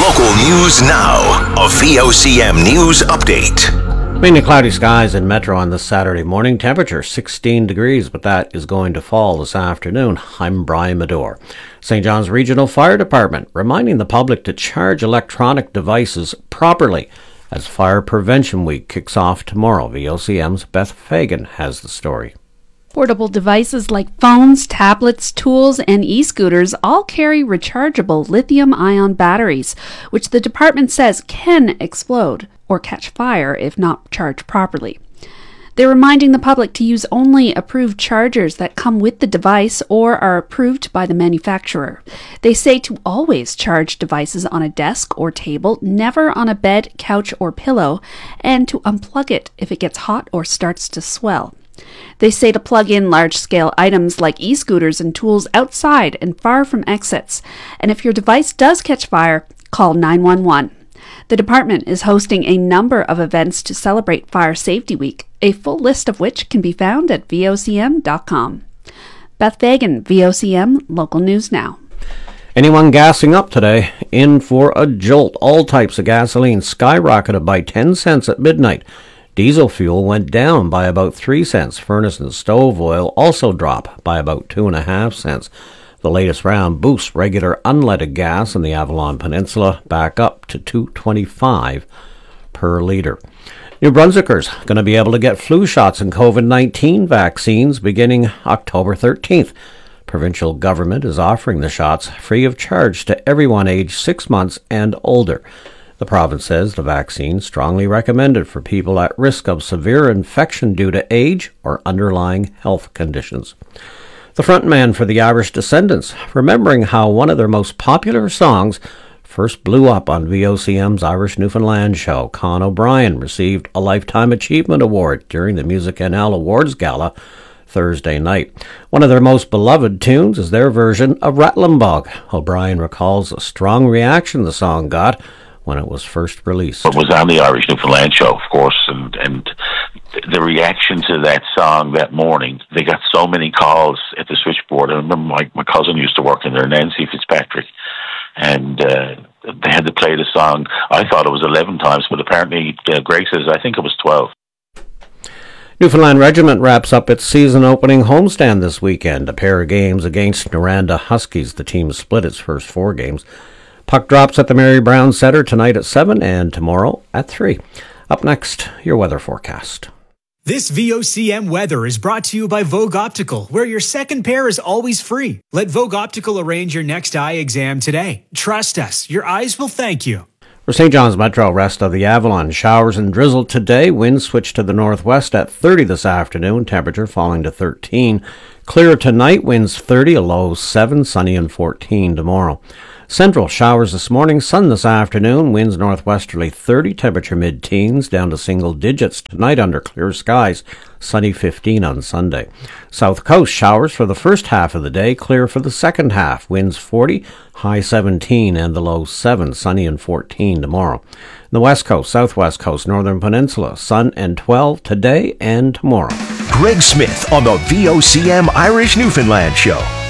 Local news now. A VOCM news update. Mainly cloudy skies in Metro on this Saturday morning. Temperature 16 degrees, but that is going to fall this afternoon. I'm Brian Medore. St. John's Regional Fire Department reminding the public to charge electronic devices properly as Fire Prevention Week kicks off tomorrow. VOCM's Beth Fagan has the story. Portable devices like phones, tablets, tools, and e-scooters all carry rechargeable lithium-ion batteries, which the department says can explode or catch fire if not charged properly. They're reminding the public to use only approved chargers that come with the device or are approved by the manufacturer. They say to always charge devices on a desk or table, never on a bed, couch, or pillow, and to unplug it if it gets hot or starts to swell. They say to plug in large-scale items like e-scooters and tools outside and far from exits. And if your device does catch fire, call 911. The department is hosting a number of events to celebrate Fire Safety Week, a full list of which can be found at vocm.com. Beth Fagan, VOCM, Local News Now. Anyone gassing up today? In for a jolt. All types of gasoline skyrocketed by 10 cents at midnight. Diesel fuel went down by about 3 cents. Furnace and stove oil also dropped by about 2.5 cents. The latest round boosts regular unleaded gas in the Avalon Peninsula back up to $2.25 per litre. New Brunswickers going to be able to get flu shots and COVID-19 vaccines beginning October 13th. Provincial government is offering the shots free of charge to everyone aged 6 months and older. The province says the vaccine is strongly recommended for people at risk of severe infection due to age or underlying health conditions. The frontman for the Irish Descendants, remembering how one of their most popular songs first blew up on VOCM's Irish Newfoundland show. Con O'Brien received a Lifetime Achievement Award during the Music NL Awards Gala Thursday night. One of their most beloved tunes is their version of Rattlin' Bog. O'Brien recalls a strong reaction the song got when it was first released. It was on the Irish Newfoundland show, of course, and the reaction to that song that morning, they got so many calls at the switchboard. I remember my cousin used to work in there, Nancy Fitzpatrick, and they had to play the song. I thought it was 11 times, but apparently Greg says I think it was 12. Newfoundland Regiment wraps up its season opening homestand this weekend. A pair of games against Noranda Huskies. The team split its first 4 games. Puck drops at the Mary Brown Centre tonight at 7 and tomorrow at 3. Up next, your weather forecast. This VOCM weather is brought to you by Vogue Optical, where your second pair is always free. Let Vogue Optical arrange your next eye exam today. Trust us, your eyes will thank you. For St. John's Metro, rest of the Avalon, showers and drizzle today. Winds switch to the northwest at 30 this afternoon. Temperature falling to 13. Clear tonight, winds 30, a low 7, sunny and 14 tomorrow. Central, showers this morning, sun this afternoon, winds northwesterly 30, temperature mid-teens, down to single digits tonight under clear skies, sunny 15 on Sunday. South Coast, showers for the first half of the day, clear for the second half, winds 40, high 17 and the low 7, sunny and 14 tomorrow. The West Coast, Southwest Coast, Northern Peninsula, sun and 12 today and tomorrow. Greg Smith on the VOCM Irish Newfoundland Show.